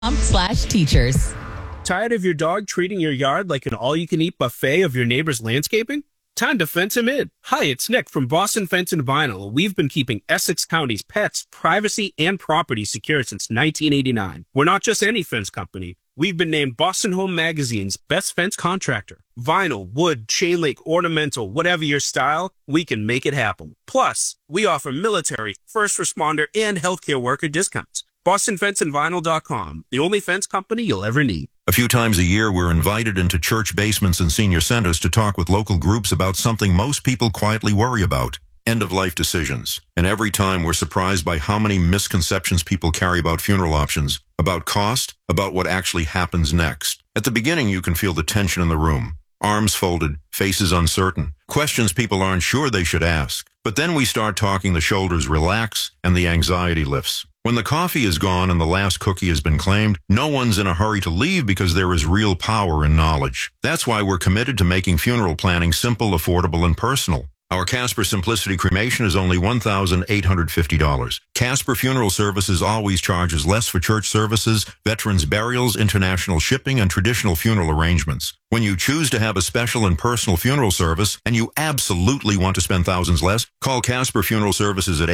Teachers. Tired of your dog treating your yard like an all-you-can-eat buffet of your neighbor's landscaping? Time to fence him in. Hi, it's Nick from Boston Fence and Vinyl. We've been keeping Essex County's pets, privacy, and property secure since 1989. We're not just any fence company. We've been named Boston Home Magazine's best fence contractor. Vinyl, wood, chain link, ornamental, whatever your style, we can make it happen. Plus, we offer military, first responder, and healthcare worker discounts. BostonFenceandVinyl.com, the only fence company you'll ever need. A few times a year, we're invited into church basements and senior centers to talk with local groups about something most people quietly worry about: end-of-life decisions. And every time we're surprised by how many misconceptions people carry about funeral options, about cost, about what actually happens next. At the beginning, you can feel the tension in the room. Arms folded, faces uncertain, questions people aren't sure they should ask. But then we start talking, the shoulders relax, and the anxiety lifts. When the coffee is gone and the last cookie has been claimed, no one's in a hurry to leave because there is real power in knowledge. That's why we're committed to making funeral planning simple, affordable, and personal. Our Casper Simplicity cremation is only $1,850. Casper Funeral Services always charges less for church services, veterans burials, international shipping, and traditional funeral arrangements. When you choose to have a special and personal funeral service, and you absolutely want to spend thousands less, call Casper Funeral Services at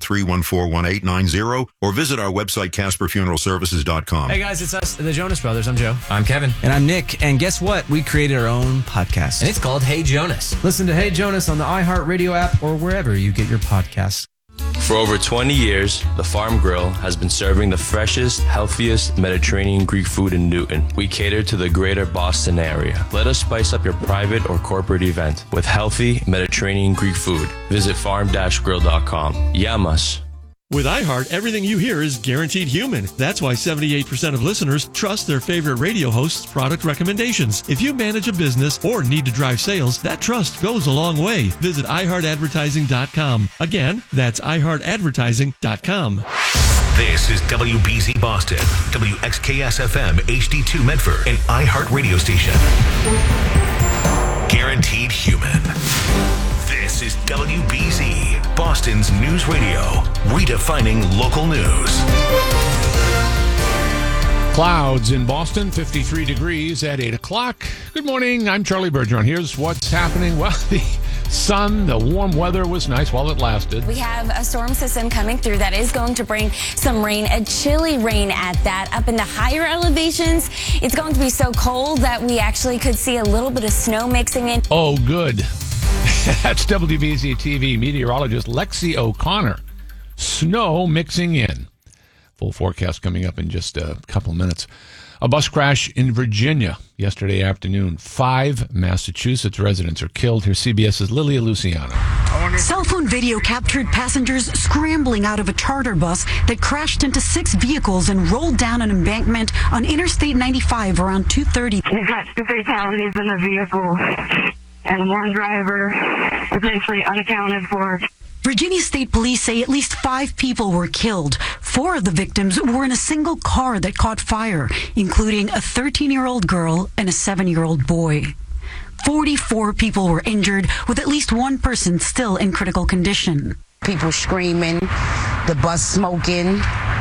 800-314-1890 or visit our website, CasperFuneralServices.com. Hey guys, it's us, the Jonas Brothers. I'm Joe. I'm Kevin. And I'm Nick. And guess what? We created our own podcast. And it's called Hey Jonas. Listen to Hey Jonas on the iHeartRadio app or wherever you get your podcasts. For over 20 years, the Farm Grill has been serving the freshest, healthiest Mediterranean Greek food in Newton. We cater to the greater Boston area. Let us spice up your private or corporate event with healthy Mediterranean Greek food. Visit farm-grill.com. Yamas. With iHeart, everything you hear is guaranteed human. That's why 78% of listeners trust their favorite radio host's product recommendations. If you manage a business or need to drive sales, that trust goes a long way. Visit iHeartAdvertising.com. Again, that's iHeartAdvertising.com. This is WBZ Boston, WXKS-FM HD2 Medford, an iHeart radio station. Guaranteed human. This is WBZ, Boston's news radio, redefining local news. Clouds in Boston, 53 degrees at 8 o'clock. Good morning, I'm Charlie Bergeron. Here's what's happening. Well, the sun, the warm weather was nice while it lasted. We have a storm system coming through that is going to bring some rain, a chilly rain at that. Up in the higher elevations, it's going to be so cold that we actually could see a little bit of snow mixing in. Oh, good. That's WBZ TV meteorologist Lexi O'Connor. Snow mixing in. Full forecast coming up in just a couple minutes. A bus crash in Virginia yesterday afternoon. 5 Massachusetts residents are killed. Here's CBS's Lilia Luciano. Cell phone video captured passengers scrambling out of a charter bus that crashed into 6 vehicles and rolled down an embankment on Interstate 95 around 2:30. We've got 2 fatalities in the vehicle, and 1 driver is actually unaccounted for. Virginia State Police say at least 5 people were killed. 4 of the victims were in a single car that caught fire, including a 13-year-old girl and a 7-year-old boy. 44 people were injured, with at least 1 person still in critical condition. People screaming, the bus smoking.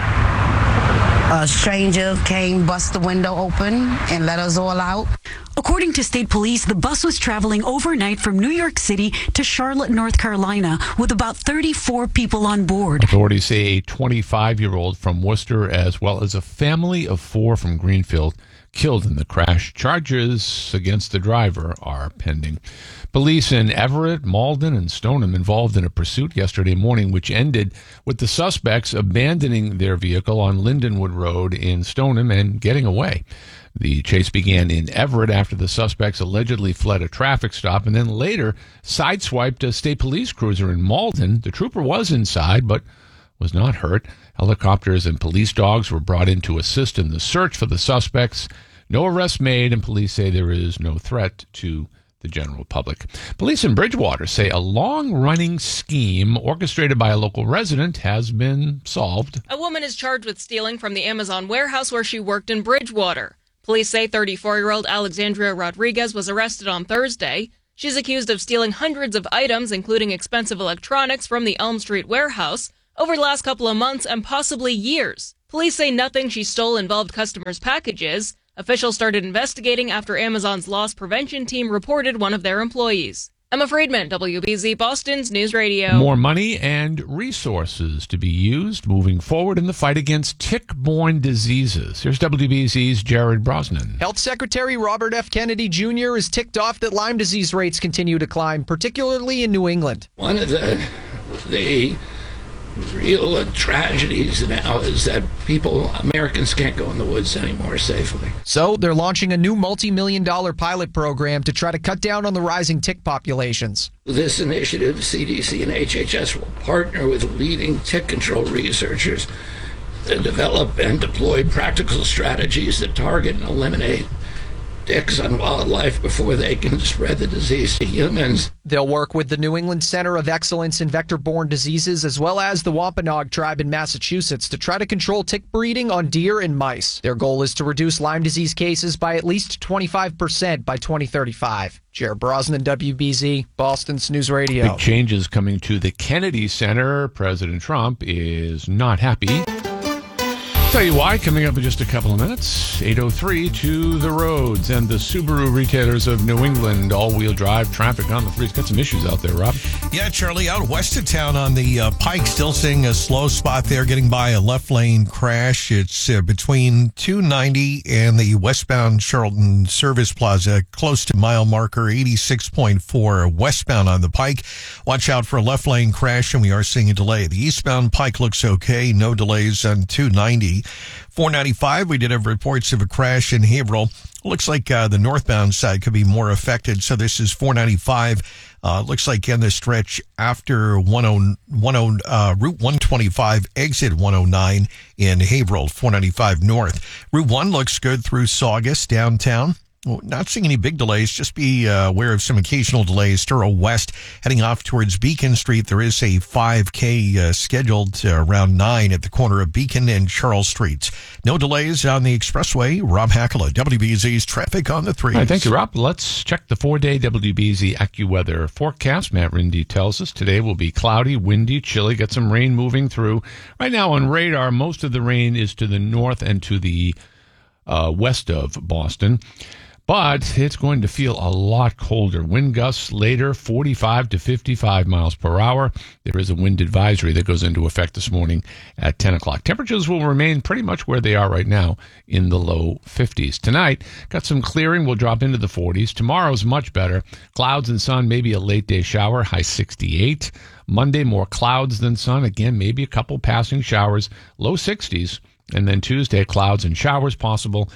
A stranger came, bust the window open, and let us all out. According to state police, the bus was traveling overnight from New York City to Charlotte, North Carolina, with about 34 people on board. Authorities say a 25-year-old from Worcester, as well as a family of 4 from Greenfield, killed in the crash. Charges against the driver are pending. Police in Everett, Malden, and Stoneham involved in a pursuit yesterday morning, which ended with the suspects abandoning their vehicle on Lindenwood Road in Stoneham and getting away. The chase began in Everett after the suspects allegedly fled a traffic stop and then later sideswiped a state police cruiser in Malden. The trooper was inside but was not hurt. Helicopters and police dogs were brought in to assist in the search for the suspects. No arrests made, and police say there is no threat to the general public. Police in Bridgewater say a long-running scheme orchestrated by a local resident has been solved. A woman is charged with stealing from the Amazon warehouse where she worked in Bridgewater. Police say 34-year-old Alexandria Rodriguez was arrested on Thursday. She's accused of stealing hundreds of items, including expensive electronics, from the Elm Street warehouse over the last couple of months and possibly years. Police say nothing she stole involved customers' packages. Officials started investigating after Amazon's loss prevention team reported one of their employees. Emma Friedman, WBZ Boston's News Radio. More money and resources to be used moving forward in the fight against tick-borne diseases. Here's WBZ's Jared Brosnan. Health Secretary Robert F. Kennedy Jr. is ticked off that Lyme disease rates continue to climb, particularly in New England. One of the real tragedies now is that Americans can't go in the woods anymore safely. So they're launching a new multi-million-dollar pilot program to try to cut down on the rising tick populations. This initiative, CDC and HHS will partner with leading tick control researchers to develop and deploy practical strategies that target and eliminate ticks on wildlife before they can spread the disease to humans. They'll work with the New England Center of Excellence in Vector-Borne Diseases as well as the Wampanoag tribe in Massachusetts to try to control tick breeding on deer and mice. Their goal is to reduce Lyme disease cases by at least 25% by 2035. Jared Brosnan, WBZ, Boston's News Radio. Big changes coming to the Kennedy Center. President Trump is not happy. Tell you why, coming up in just a couple of minutes. 8:03 to the roads and the Subaru retailers of New England. All-wheel drive traffic on the freeway. Got some issues out there, Rob. Yeah, Charlie, out west of town on the Pike, still seeing a slow spot there, getting by a left lane crash. It's between 290 and the westbound Charlton Service Plaza, close to mile marker 86.4 westbound on the Pike. Watch out for a left lane crash, and we are seeing a delay. The eastbound Pike looks okay. No delays on 290. 495, we did have reports of a crash in Haverhill. Looks like the northbound side could be more affected. So this is 495. Looks like in the stretch after Route 125, exit 109 in Haverhill, 495 north. Route 1 looks good through Saugus downtown. Not seeing any big delays. Just be aware of some occasional delays. Thorough West heading off towards Beacon Street. There is a 5K scheduled around 9 at the corner of Beacon and Charles Streets. No delays on the expressway. Rob Hackala, WBZ's Traffic on the 3s. All right, thank you, Rob. Let's check the 4-day WBZ AccuWeather forecast. Matt Rindy tells us today will be cloudy, windy, chilly. Got some rain moving through. Right now on radar, most of the rain is to the north and to the west of Boston. But it's going to feel a lot colder. Wind gusts later, 45 to 55 miles per hour. There is a wind advisory that goes into effect this morning at 10 o'clock. Temperatures will remain pretty much where they are right now in the low 50s. Tonight, got some clearing. We'll drop into the 40s. Tomorrow's much better. Clouds and sun, maybe a late day shower, high 68. Monday, more clouds than sun. Again, maybe a couple passing showers, low 60s. And then Tuesday, clouds and showers possible,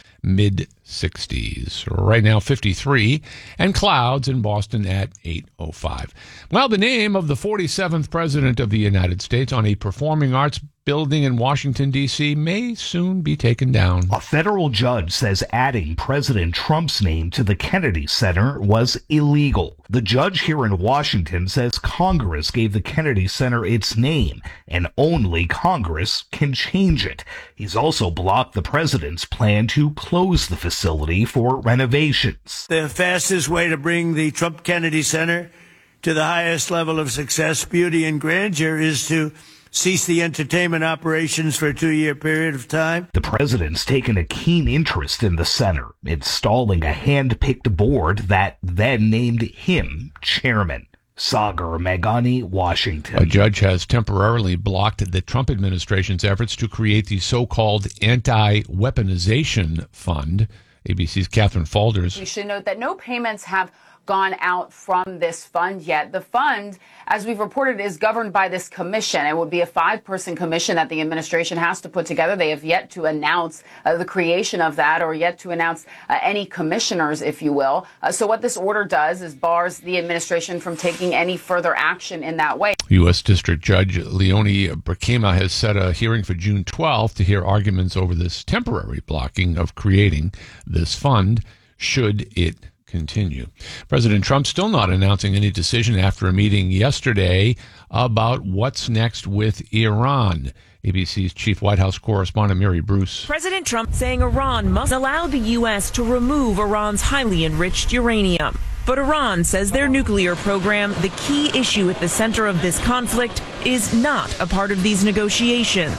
mid-60s. Right now, 53, and clouds in Boston at 8:05. Well, the name of the 47th President of the United States on a performing arts building in Washington, D.C. may soon be taken down. A federal judge says adding President Trump's name to the Kennedy Center was illegal. The judge here in Washington says Congress gave the Kennedy Center its name, and only Congress can change it. He's also blocked the president's plan to close the facility for renovations. The fastest way to bring the Trump Kennedy Center to the highest level of success, beauty, and grandeur is to cease the entertainment operations for a 2-year period of time. The president's taken a keen interest in the center, installing a hand-picked board that then named him chairman. Sagar Meghani, Washington. A judge has temporarily blocked the Trump administration's efforts to create the so-called anti-weaponization fund. ABC's Catherine Falders. We should note that no payments have gone out from this fund yet. The fund, as we've reported, is governed by this commission. It would be a 5-person commission that the administration has to put together. They have yet to announce the creation of that, or yet to announce any commissioners, if you will. So what this order does is bars the administration from taking any further action in that way. U.S. District Judge Leonie Brkema has set a hearing for June 12th to hear arguments over this temporary blocking of creating this fund, should it continue. President Trump still not announcing any decision after a meeting yesterday about what's next with Iran. ABC's chief White House correspondent Mary Bruce. President Trump saying Iran must allow the U.S. to remove Iran's highly enriched uranium. But Iran says their nuclear program, the key issue at the center of this conflict, is not a part of these negotiations.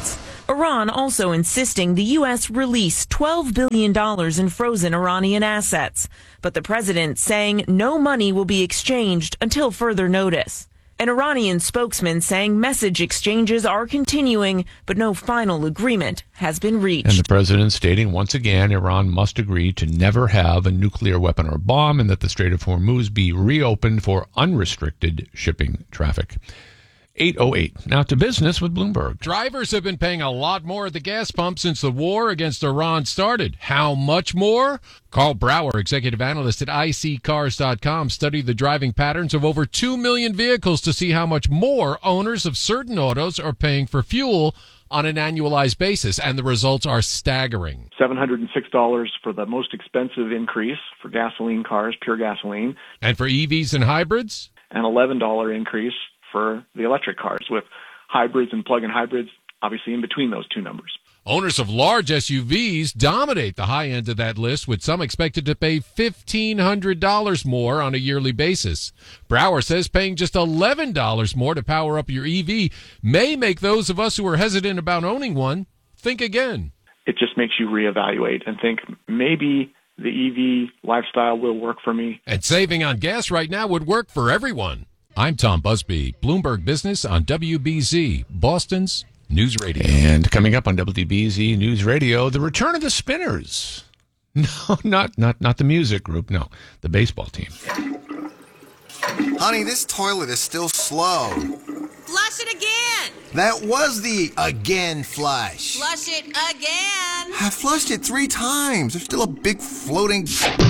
Iran also insisting the U.S. release $12 billion in frozen Iranian assets. But the president saying no money will be exchanged until further notice. An Iranian spokesman saying message exchanges are continuing, but no final agreement has been reached. And the president stating once again Iran must agree to never have a nuclear weapon or bomb and that the Strait of Hormuz be reopened for unrestricted shipping traffic. 8:08. Now to business with Bloomberg. Drivers have been paying a lot more at the gas pump since the war against Iran started. How much more? Carl Brower, executive analyst at iSeeCars.com, studied the driving patterns of over 2 million vehicles to see how much more owners of certain autos are paying for fuel on an annualized basis, and the results are staggering. $706 for the most expensive increase for gasoline cars, pure gasoline. And for EVs and hybrids? An $11 increase for the electric cars, with hybrids and plug-in hybrids obviously in between those two numbers. Owners of large SUVs dominate the high end of that list, with some expected to pay $1,500 more on a yearly basis. Brower says paying just $11 more to power up your EV may make those of us who are hesitant about owning one think again. It just makes you reevaluate and think maybe the EV lifestyle will work for me. And saving on gas right now would work for everyone. I'm Tom Busby, Bloomberg Business on WBZ, Boston's News Radio. And coming up on WBZ News Radio, the return of the Spinners. No, not the music group. No, the baseball team. Honey, this toilet is still slow. Flush it again. That was the again flush. Flush it again. I flushed it 3 times. There's still a big floating...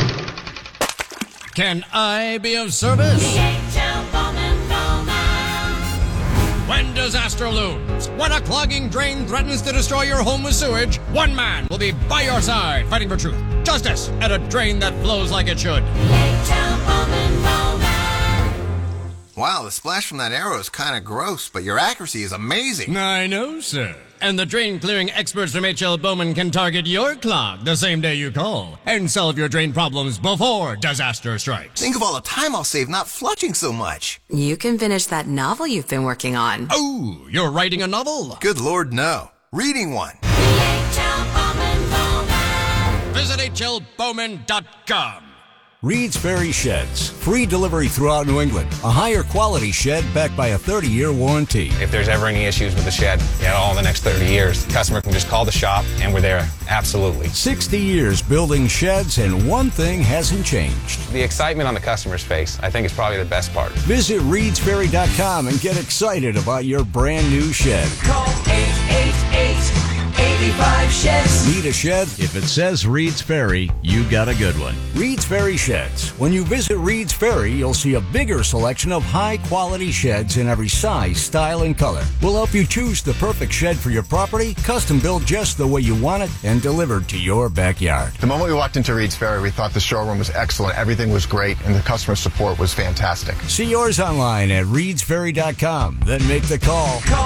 Can I be of service? When disaster looms, when a clogging drain threatens to destroy your home with sewage, one man will be by your side fighting for truth, justice, and a drain that flows like it should. Wow, the splash from that arrow is kind of gross, but your accuracy is amazing. I know, sir. And the drain clearing experts from H.L. Bowman can target your clog the same day you call and solve your drain problems before disaster strikes. Think of all the time I'll save not flushing so much. You can finish that novel you've been working on. Oh, you're writing a novel? Good Lord, no. Reading one. Visit hlbowman.com. Reed's Ferry Sheds. Free delivery throughout New England. A higher quality shed backed by a 30-year warranty. If there's ever any issues with the shed, all in the next 30 years, the customer can just call the shop and we're there. Absolutely. 60 years building sheds, and one thing hasn't changed. The excitement on the customer's face, I think, is probably the best part. Visit reedsferry.com and get excited about your brand new shed. Call 888-85-SHEDS. Need a shed? If it says Reed's Ferry, you got a good one. Reed's Ferry Sheds. When you visit Reed's Ferry, you'll see a bigger selection of high-quality sheds in every size, style, and color. We'll help you choose the perfect shed for your property, custom built just the way you want it, and delivered to your backyard. The moment we walked into Reed's Ferry, we thought the showroom was excellent. Everything was great, and the customer support was fantastic. See yours online at reedsferry.com. Then make the call. Call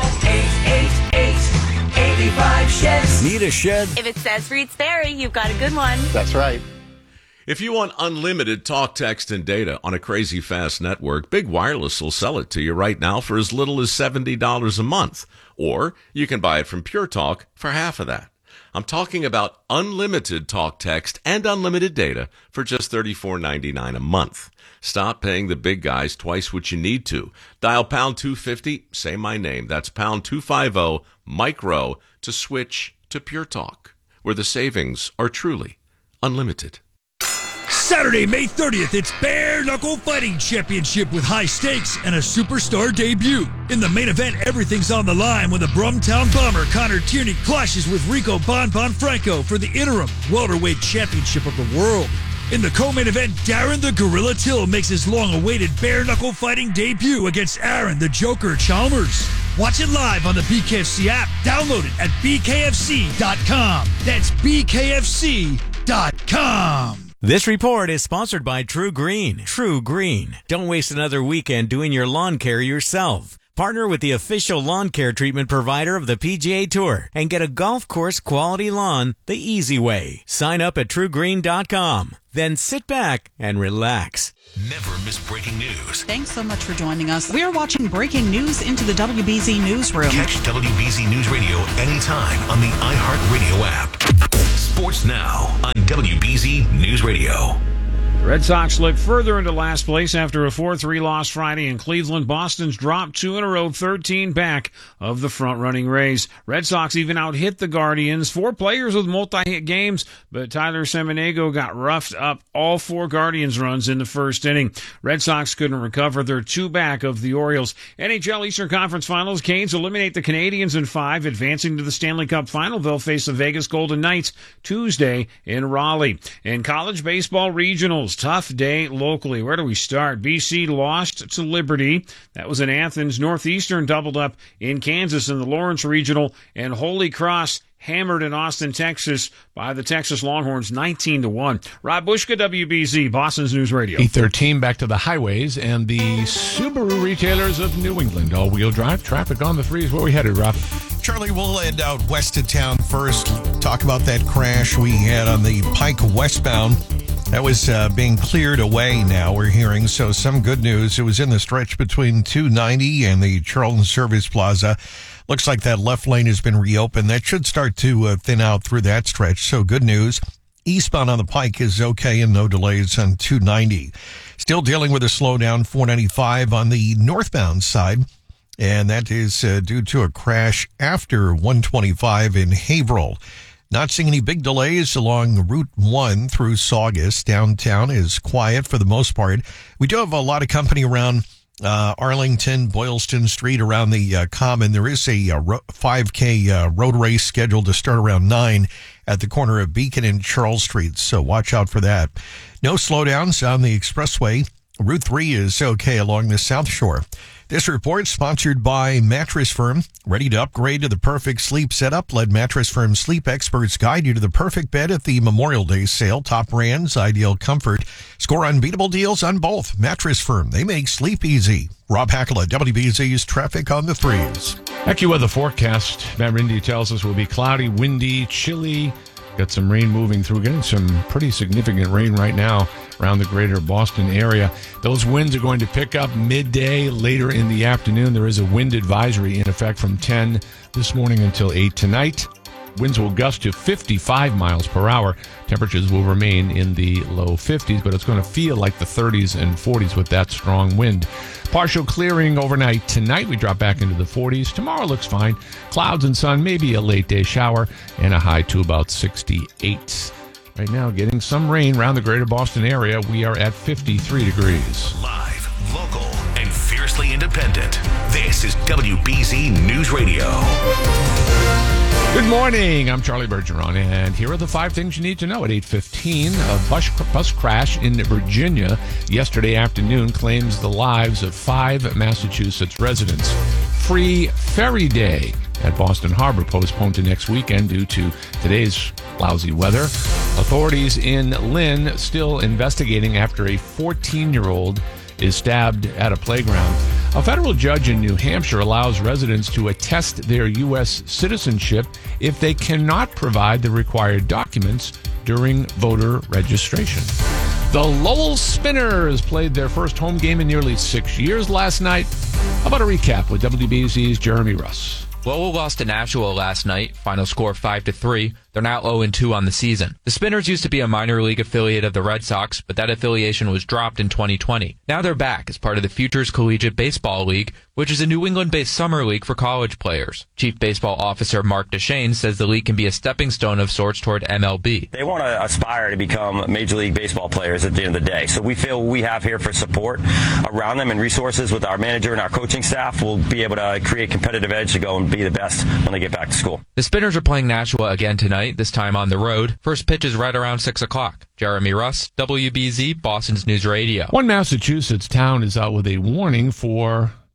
888-85-SHEDS. Need a shed? If it says Reed's Ferry, you've got a good one. That's right. If you want unlimited talk, text, and data on a crazy fast network, Big Wireless will sell it to you right now for as little as $70 a month. Or you can buy it from Pure Talk for half of that. I'm talking about unlimited talk, text, and unlimited data for just $34.99 a month. Stop paying the big guys twice what you need to. Dial pound 250, say my name. That's pound 250, micro, to switch to Pure Talk, where the savings are truly unlimited. Saturday, May 30th, it's Bare Knuckle Fighting Championship with high stakes and a superstar debut. In the main event, everything's on the line when the Brumtown Bomber Connor Tierney clashes with Rico Bon Franco for the interim welterweight championship of the world. In the co-main event, Darren the Gorilla Till makes his long-awaited Bare Knuckle Fighting debut against Aaron the Joker Chalmers. Watch it live on the BKFC app. Download it at bkfc.com. That's bkfc.com. This report is sponsored by True Green. True Green. Don't waste another weekend doing your lawn care yourself. Partner with the official lawn care treatment provider of the PGA Tour and get a golf course quality lawn the easy way. Sign up at TrueGreen.com. Then sit back and relax. Never miss breaking news. Thanks so much for joining us. We are watching breaking news into the WBZ Newsroom. Catch WBZ News Radio anytime on the iHeartRadio app. Sports now on WBZ News Radio. Red Sox slip further into last place after a 4-3 loss Friday in Cleveland. Boston's dropped 2 in a row, 13 back of the front-running Rays. Red Sox even out-hit the Guardians. 4 players with multi-hit games, but Tyler Semenigo got roughed up all 4 Guardians runs in the first inning. Red Sox couldn't recover. They're 2 back of the Orioles. NHL Eastern Conference Finals. Canes eliminate the Canadiens in 5, advancing to the Stanley Cup Final. They'll face the Vegas Golden Knights Tuesday in Raleigh. In college baseball regionals, tough day locally. Where do we start? BC lost to Liberty. That was in Athens. Northeastern doubled up in Kansas in the Lawrence Regional. And Holy Cross hammered in Austin, Texas by the Texas Longhorns 19-1. Rob Bushka, WBZ, Boston's News Radio. 8:13 back to the highways and the Subaru retailers of New England. All-wheel drive traffic on the 3 is where we headed, Rob. Charlie, we'll head out west of town first. Talk about that crash we had on the Pike westbound. That was being cleared away now, we're hearing. So some good news. It was in the stretch between 290 and the Charlton Service Plaza. Looks like that left lane has been reopened. That should start to thin out through that stretch. So good news. Eastbound on the Pike is okay and no delays on 290. Still dealing with a slowdown, 495 on the northbound side. And that is due to a crash after 125 in Haverhill. Not seeing any big delays along Route 1 through Saugus. Downtown is quiet for the most part. We do have a lot of company around Arlington, Boylston Street, around the Common. There is a 5K road race scheduled to start around 9 at the corner of Beacon and Charles Street, so watch out for that. No slowdowns on the expressway. Route 3 is okay along the South Shore. This report sponsored by Mattress Firm. Ready to upgrade to the perfect sleep setup? Let Mattress Firm sleep experts guide you to the perfect bed at the Memorial Day sale. Top brands, ideal comfort. Score unbeatable deals on both. Mattress Firm. They make sleep easy. Rob Hackler, WBZ's traffic on the 3s. AccuWeather forecast. Matt Rindy tells us will be cloudy, windy, chilly. Got some rain moving through, getting some pretty significant rain right now around the greater Boston area. Those winds are going to pick up midday, later in the afternoon. There is a wind advisory in effect from 10 this morning until 8 tonight. Winds will gust to 55 miles per hour. Temperatures will remain in the low 50s, but it's going to feel like the 30s and 40s with that strong wind. Partial clearing overnight tonight. We drop back into the 40s. Tomorrow looks fine. Clouds and sun, maybe a late day shower, and a high to about 68. Right now, getting some rain around the greater Boston area. We are at 53 degrees. Live, local, and fiercely independent. This is WBZ News Radio. Good morning. I'm Charlie Bergeron, and here are the 5 things you need to know at 8:15. A bus crash in Virginia yesterday afternoon claims the lives of 5 Massachusetts residents. Free Ferry Day at Boston Harbor postponed to next weekend due to today's lousy weather. Authorities in Lynn still investigating after a 14-year-old is stabbed at a playground. A federal judge in New Hampshire allows residents to attest their U.S. citizenship if they cannot provide the required documents during voter registration. The Lowell Spinners played their first home game in nearly 6 years last night. How about a recap with WBZ's Jeremy Russ? Lowell lost to Nashua last night, final score 5-3. They're now 0-2 on the season. The Spinners used to be a minor league affiliate of the Red Sox, but that affiliation was dropped in 2020. Now they're back as part of the Futures Collegiate Baseball League, which is a New England-based summer league for college players. Chief Baseball Officer Mark Duchesne says the league can be a stepping stone of sorts toward MLB. They want to aspire to become Major League Baseball players at the end of the day. So we feel we have here for support around them and resources with our manager and our coaching staff. We'll be able to create competitive edge to go and be the best when they get back to school. The Spinners are playing Nashua again tonight, this time on the road. First pitch is right around 6 o'clock. Jeremy Russ, WBZ, Boston's News Radio. One Massachusetts town is out with a warning for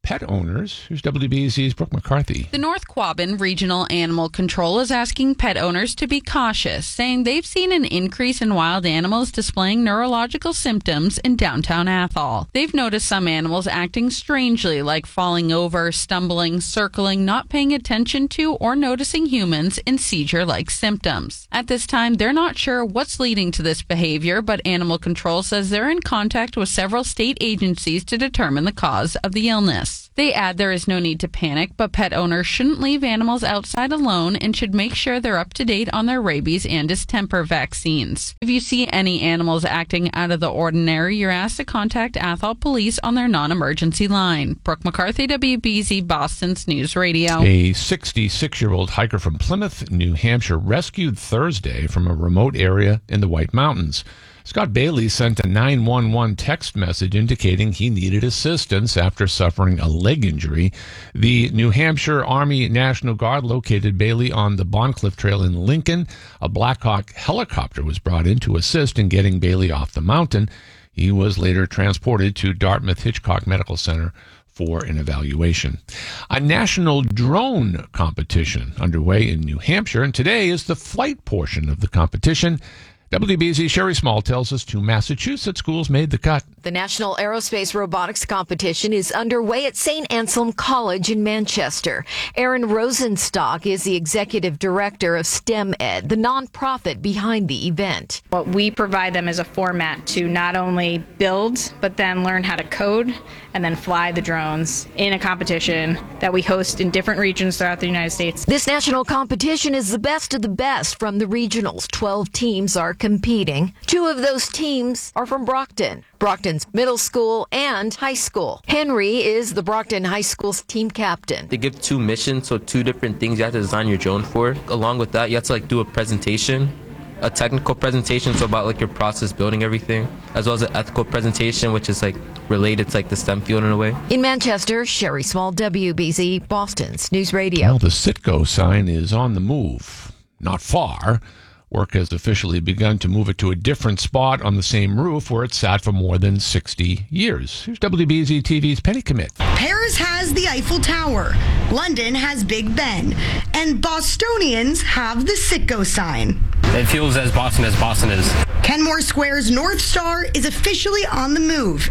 pet owners. Here's WBZ's Brooke McCarthy. The North Quabbin Regional Animal Control is asking pet owners to be cautious, saying they've seen an increase in wild animals displaying neurological symptoms in downtown Athol. They've noticed some animals acting strangely, like falling over, stumbling, circling, not paying attention to, or noticing humans in seizure-like symptoms. At this time, they're not sure what's leading to this behavior, but Animal Control says they're in contact with several state agencies to determine the cause of the illness. They add there is no need to panic, but pet owners shouldn't leave animals outside alone and should make sure they're up to date on their rabies and distemper vaccines. If you see any animals acting out of the ordinary, you're asked to contact Athol Police on their non-emergency line. Brooke McCarthy, WBZ Boston's News Radio. A 66-year-old hiker from Plymouth, New Hampshire, rescued Thursday from a remote area in the White Mountains. Scott Bailey sent a 911 text message indicating he needed assistance after suffering a leg injury. The New Hampshire Army National Guard located Bailey on the Boncliffe Trail in Lincoln. A Black Hawk helicopter was brought in to assist in getting Bailey off the mountain. He was later transported to Dartmouth Hitchcock Medical Center for an evaluation. A national drone competition underway in New Hampshire, and today is the flight portion of the competition. WBZ's Sherry Small tells us 2 Massachusetts schools made the cut. The National Aerospace Robotics Competition is underway at St. Anselm College in Manchester. Aaron Rosenstock is the executive director of STEM Ed, the nonprofit behind the event. What we provide them is a format to not only build, but then learn how to code and then fly the drones in a competition that we host in different regions throughout the United States. This national competition is the best of the best from the regionals. 12 teams are competing. 2 of those teams are from Brockton. Brockton's middle school and high school. Henry is the Brockton High School's team captain. They give 2 missions, so 2 different things you have to design your drone for. Along with that, you have to do a presentation, a technical presentation, so about your process building everything, as well as an ethical presentation, which is related to the STEM field in a way. In Manchester, Sherry Small, WBZ, Boston's News Radio. Well, the Citgo sign is on the move. Not far. Work has officially begun to move it to a different spot on the same roof where it sat for more than 60 years. Here's WBZ TV's Penny Commit. Paris has the Eiffel Tower, London has Big Ben, and Bostonians have the Citgo sign. It feels as Boston is. Kenmore Square's North Star is officially on the move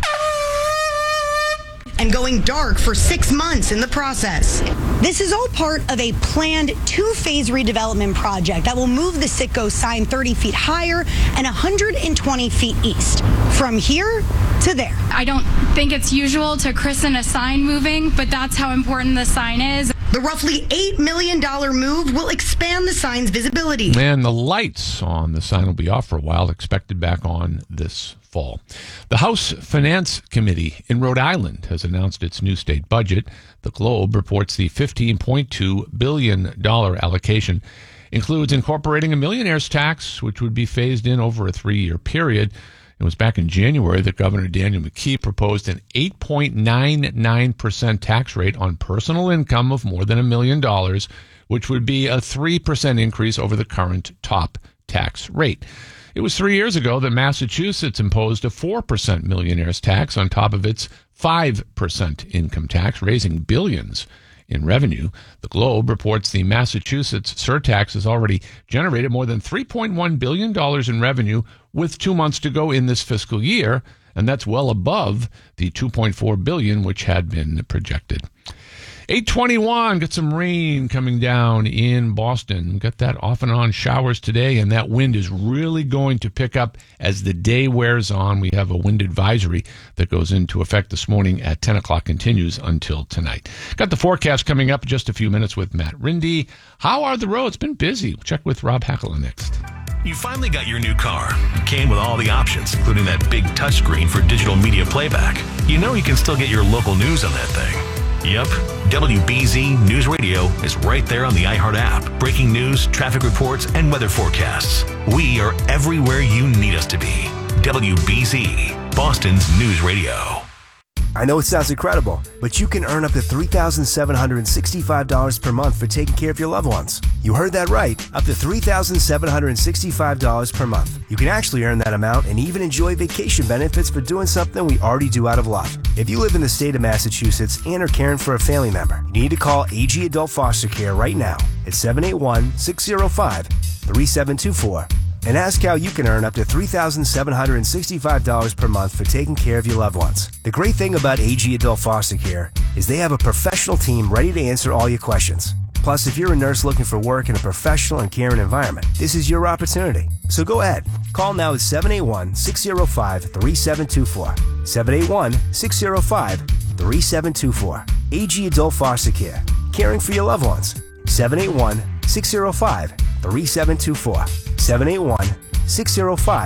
and going dark for 6 months in the process. This is all part of a planned 2-phase redevelopment project that will move the Citgo sign 30 feet higher and 120 feet east. From here to there. I don't think it's usual to christen a sign moving, but that's how important the sign is. The roughly $8 million move will expand the sign's visibility. And the lights on the sign will be off for a while, expected back on this fall. The House Finance Committee in Rhode Island has announced its new state budget. The Globe reports the $15.2 billion allocation includes incorporating a millionaire's tax, which would be phased in over a 3-year period. It was back in January that Governor Daniel McKee proposed an 8.99% tax rate on personal income of more than $1 million, which would be a 3% increase over the current top tax rate. It was 3 years ago that Massachusetts imposed a 4% millionaire's tax on top of its 5% income tax, raising billions in revenue. The Globe reports the Massachusetts surtax has already generated more than $3.1 billion in revenue with 2 months to go in this fiscal year, and that's well above the $2.4 billion which had been projected. 8:21, got some rain coming down in Boston. Got that off and on showers today, and that wind is really going to pick up as the day wears on. We have a wind advisory that goes into effect this morning at 10 o'clock, continues until tonight. Got the forecast coming up in just a few minutes with Matt Rindy. How are the roads? Been busy. We'll check with Rob Hackler next. You finally got your new car. It came with all the options, including that big touchscreen for digital media playback. You know you can still get your local news on that thing. Yep, WBZ News Radio is right there on the iHeart app. Breaking news, traffic reports, and weather forecasts. We are everywhere you need us to be. WBZ, Boston's News Radio. I know it sounds incredible, but you can earn up to $3,765 per month for taking care of your loved ones. You heard that right, up to $3,765 per month. You can actually earn that amount and even enjoy vacation benefits for doing something we already do out of love. If you live in the state of Massachusetts and are caring for a family member, you need to call AG Adult Foster Care right now at 781-605-3724 and ask how you can earn up to $3,765 per month for taking care of your loved ones. The great thing about AG Adult Foster Care is they have a professional team ready to answer all your questions. Plus, if you're a nurse looking for work in a professional and caring environment, this is your opportunity. So go ahead. Call now at 781-605-3724. 781-605-3724. AG Adult Foster Care. Caring for your loved ones. 781-605-3724. 781-605